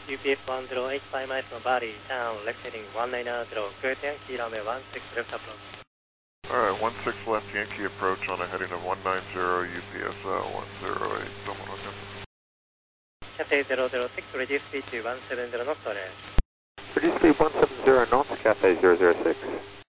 UPF 1085 miles from Bali, town, left heading 1990, good Yankee, runway 16 left approach. Alright, 16 left Yankee approach on a heading of 190, UPS 108, someone on him. Cathay 006, reduce speed to 170 knots, sorry. Reduce speed 170 knots, Cathay 006.